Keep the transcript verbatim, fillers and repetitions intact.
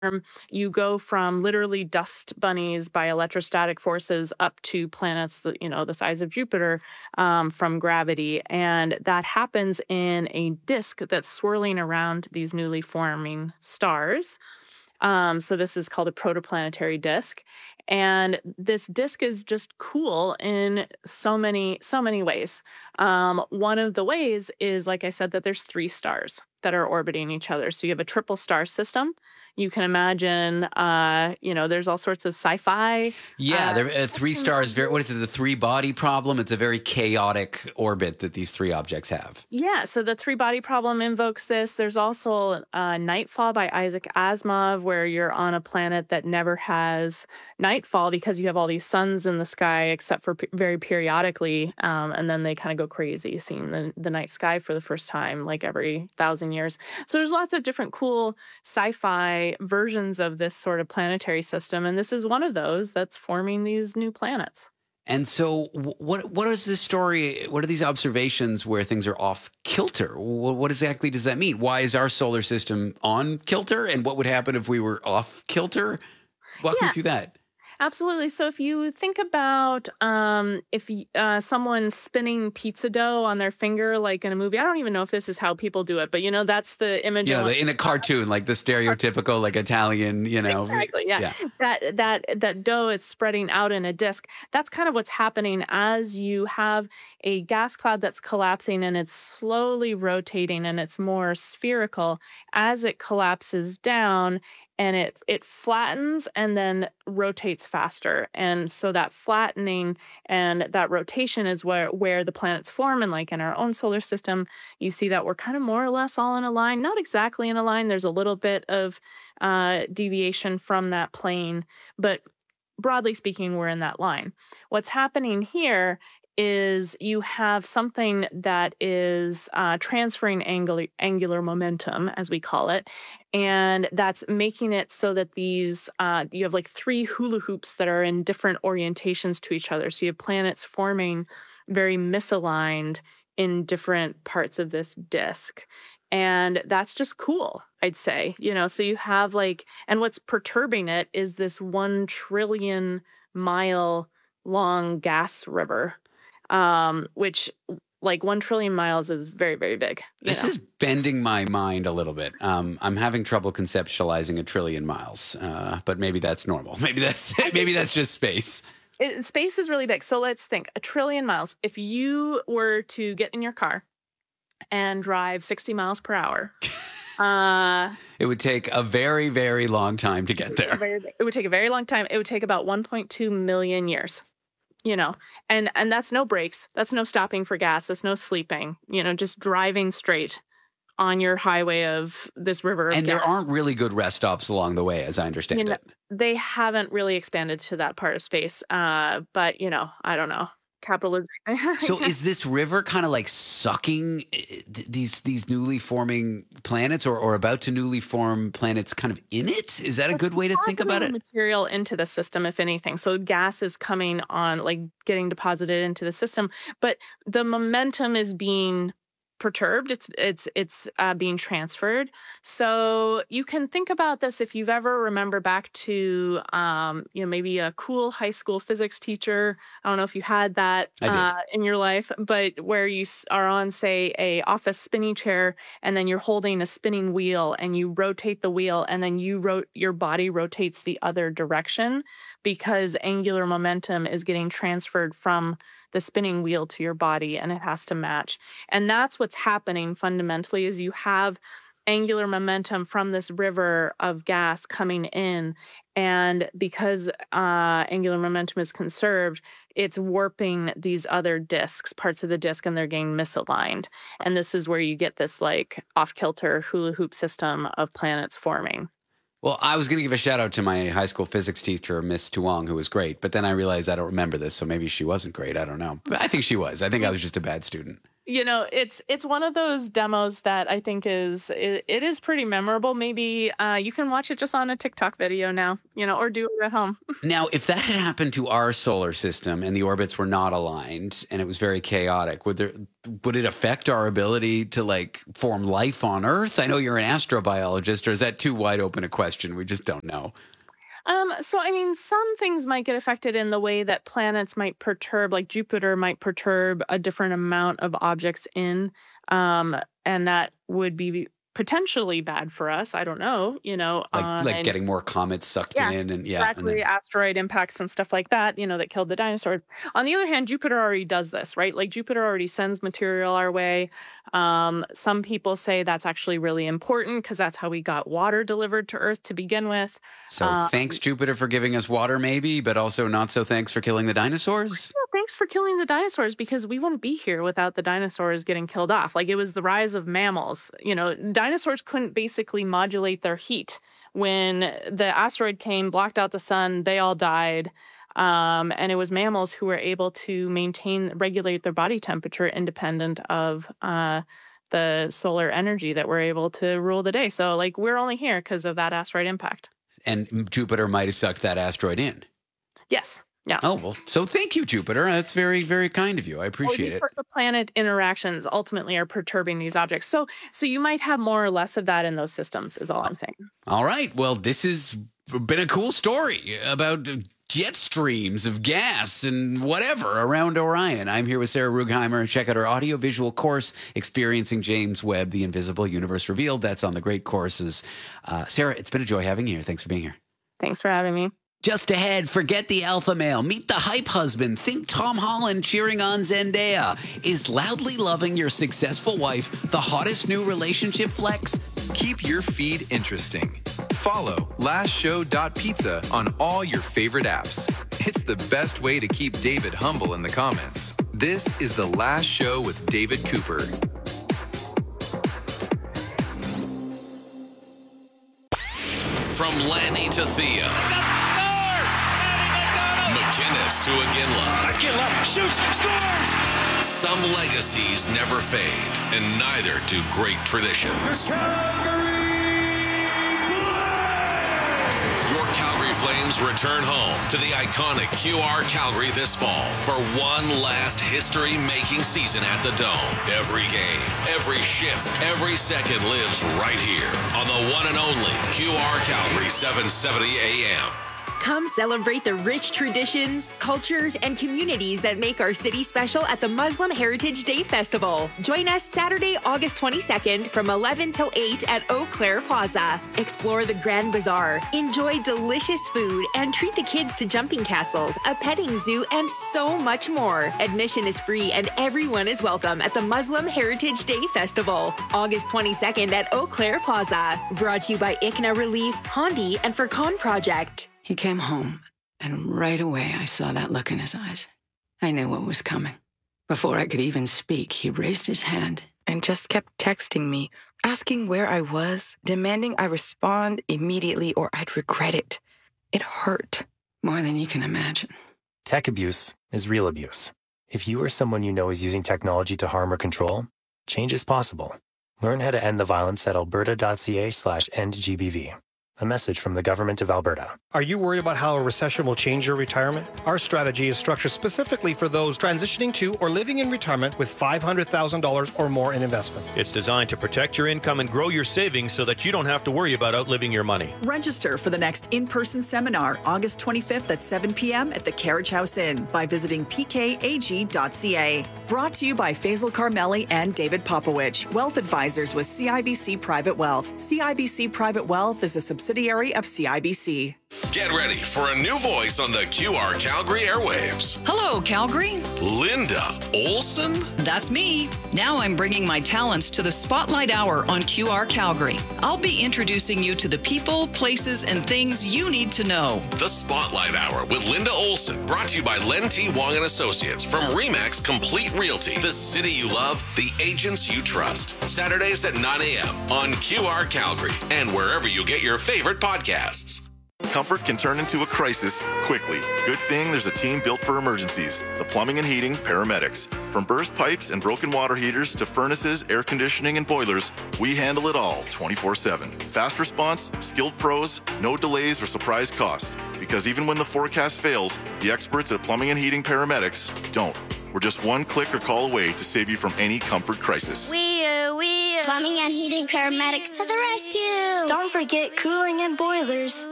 you go from literally dust bunnies by electrostatic forces up to planets, that, you know, the size of Jupiter um, from gravity. And that happens in a disk that's swirling around these newly forming stars. Um, so this is called a protoplanetary disk. And this disk is just cool in so many, so many ways. Um, one of the ways is, like I said, that there's three stars that are orbiting each other. So you have a triple star system. You can imagine, uh, you know, there's all sorts of sci-fi. Yeah, uh, there uh, three stars. Very, what is it? The three body problem. It's a very chaotic orbit that these three objects have. Yeah, so the three body problem invokes this. There's also uh, Nightfall by Isaac Asimov, where you're on a planet that never has nightfall because you have all these suns in the sky, except for p- very periodically, um, and then they kind of go crazy, seeing the, the night sky for the first time, like every thousand years. So there's lots of different cool sci-fi versions of this sort of planetary system, and this is one of those that's forming these new planets. And so, what what is this story? What are these observations where things are off kilter? What, what exactly does that mean? Why is our solar system on kilter? And what would happen if we were off kilter? Walk Yeah. me through that. Absolutely. So if you think about um, if uh, someone's spinning pizza dough on their finger, like in a movie, I don't even know if this is how people do it, but you know, that's the image. You know, of the, in a cartoon, like the stereotypical, like Italian, you know. Exactly. Yeah. Yeah. That that that dough is spreading out in a disk. That's kind of what's happening as you have a gas cloud that's collapsing and it's slowly rotating and it's more spherical. As it collapses down, and it it flattens and then rotates faster. And so that flattening and that rotation is where where the planets form. And like in our own solar system, you see that we're kind of more or less all in a line. Not exactly in a line. There's a little bit of uh, deviation from that plane, but broadly speaking, we're in that line. What's happening here is you have something that is uh, transferring angular, angular momentum, as we call it, and that's making it so that these, uh, you have like three hula hoops that are in different orientations to each other. So you have planets forming very misaligned in different parts of this disk. And that's just cool, I'd say. You know, so you have like, and what's perturbing it is this one trillion mile long gas river, um, which like one trillion miles is very, very big. This know? is bending my mind a little bit. Um, I'm having trouble conceptualizing a trillion miles, uh, but maybe that's normal. Maybe that's maybe that's just space. It, space is really big. So let's think a trillion miles. If you were to get in your car and drive sixty miles per hour, uh, it would take a very, very long time to get there. It would take a very long time. It would take about one point two million years. You know, and and that's no breaks. That's no stopping for gas. That's no sleeping. You know, just driving straight on your highway of this river. Of and there gas. aren't really good rest stops along the way, as I understand you know, it. They haven't really expanded to that part of space. Uh, but you know, I don't know. Capitalism. So is this river kind of like sucking th- these these newly forming planets or, or about to newly form planets kind of in it? Is that a good way to think about it? Material into the system, if anything. So gas is coming on, like getting deposited into the system, but the momentum is being perturbed. It's it's it's uh, being transferred. So you can think about this if you've ever remember back to um, you know maybe a cool high school physics teacher. I don't know if you had that uh, in your life, but where you are on say a office spinning chair and then you're holding a spinning wheel and you rotate the wheel and then you ro- your body rotates the other direction because angular momentum is getting transferred from the spinning wheel to your body and it has to match. And that's what's happening fundamentally is you have angular momentum from this river of gas coming in. And because uh, angular momentum is conserved, it's warping these other disks, parts of the disk, and they're getting misaligned. And this is where you get this like off-kilter hula hoop system of planets forming. Well, I was going to give a shout out to my high school physics teacher, Miss Tuong, who was great. But then I realized I don't remember this, so maybe she wasn't great. I don't know. But I think she was. I think I was just a bad student. You know, it's it's one of those demos that I think is it, it is pretty memorable. Maybe uh, you can watch it just on a TikTok video now, you know, or do it at home. Now, if that had happened to our solar system and the orbits were not aligned and it was very chaotic, would there would it affect our ability to like form life on Earth? I know you're an astrobiologist, or is that too wide open a question? We just don't know. Um, so, I mean, some things might get affected in the way that planets might perturb, like Jupiter might perturb a different amount of objects in, um, and that would be potentially bad for us. I don't know, you know. Like uh, like and getting more comets sucked yeah, in and yeah. exactly, And then, asteroid impacts and stuff like that, you know, that killed the dinosaurs. On the other hand, Jupiter already does this, right? Like Jupiter already sends material our way. Um, some people say that's actually really important because that's how we got water delivered to Earth to begin with. so Um, thanks, Jupiter, for giving us water, maybe, but also not so thanks for killing the dinosaurs. Well, thanks for killing the dinosaurs because we wouldn't be here without the dinosaurs getting killed off. Like it was the rise of mammals. You know, dinosaurs couldn't basically modulate their heat. When the asteroid came, blocked out the sun, they all died. Um, and it was mammals who were able to maintain, regulate their body temperature independent of uh, the solar energy that were able to rule the day. So, like, we're only here because of that asteroid impact. And Jupiter might have sucked that asteroid in. Yes. Yeah. Oh, well, so thank you, Jupiter. That's very, very kind of you. I Well, appreciate these it. sorts of planet interactions ultimately are perturbing these objects. So, so you might have more or less of that in those systems. Is all I'm saying. All right. Well, this has been a cool story about jet streams of gas and whatever around Orion. I'm here with Sarah Rugheimer. Check out our audiovisual course, Experiencing James Webb, The Invisible Universe Revealed. That's on the Great Courses. Uh, Sarah, it's been a joy having you here. Thanks for being here. Thanks for having me. Just ahead, forget the alpha male, meet the hype husband, think Tom Holland cheering on Zendaya. Is loudly loving your successful wife the hottest new relationship flex? Keep your feed interesting. Follow last show dot pizza on all your favorite apps. It's the best way to keep David humble in the comments. This is The Last Show with David Cooper. From Lanny to Thea. McInnes to Aginla. Aginla shoots, scores! Some legacies never fade, and neither do great traditions. Your Calgary Flames return home to the iconic Q R Calgary this fall for one last history-making season at the Dome. Every game, every shift, every second lives right here on the one and only Q R Calgary seven seventy A M. Come celebrate the rich traditions, cultures, and communities that make our city special at the Muslim Heritage Day Festival. Join us Saturday, August twenty-second from eleven till eight at Eau Claire Plaza. Explore the Grand Bazaar, enjoy delicious food, and treat the kids to jumping castles, a petting zoo, and so much more. Admission is free and everyone is welcome at the Muslim Heritage Day Festival, August twenty-second at Eau Claire Plaza. Brought to you by I C N A Relief, Hondi, and Furcon Project. He came home, and right away I saw that look in his eyes. I knew what was coming. Before I could even speak, he raised his hand and just kept texting me, asking where I was, demanding I respond immediately or I'd regret it. It hurt. more than you can imagine. Tech abuse is real abuse. If you or someone you know is using technology to harm or control, change is possible. Learn how to end the violence at alberta.ca slash endgbv. A message from the Government of Alberta. Are you worried about how a recession will change your retirement? Our strategy is structured specifically for those transitioning to or living in retirement with five hundred thousand dollars or more in investment. It's designed to protect your income and grow your savings so that you don't have to worry about outliving your money. Register for the next in-person seminar, August twenty-fifth at seven p.m. at the Carriage House Inn by visiting p k a g dot c a. Brought to you by Faisal Carmeli and David Popowich, Wealth Advisors with C I B C Private Wealth. C I B C Private Wealth is a subsidiary of C I B C. Get ready for a new voice on the Q R Calgary airwaves. Hello, Calgary. Linda Olson? That's me. Now I'm bringing my talents to the Spotlight Hour on Q R Calgary. I'll be introducing you to the people, places, and things you need to know. The Spotlight Hour with Linda Olson, brought to you by Len T. Wong and Associates from oh. Remax Complete Realty. The city you love, the agents you trust. Saturdays at nine a.m. on Q R Calgary and wherever you get your favorite podcasts. Comfort can turn into a crisis quickly. Good thing there's a team built for emergencies. The Plumbing and Heating Paramedics. From burst pipes and broken water heaters to furnaces, air conditioning, and boilers, we handle it all twenty-four seven. Fast response, skilled pros, no delays or surprise cost. Because even when the forecast fails, the experts at Plumbing and Heating Paramedics don't. We're just one click or call away to save you from any comfort crisis. We uh, we uh, Plumbing and Heating Paramedics to the rescue. Don't forget cooling and boilers.